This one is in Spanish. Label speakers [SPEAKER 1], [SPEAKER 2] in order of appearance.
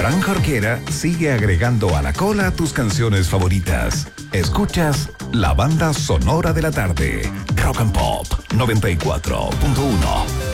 [SPEAKER 1] Fran Jorquera sigue agregando a la cola tus canciones favoritas. Escuchas la banda sonora de la tarde. Rock and Pop 94.1.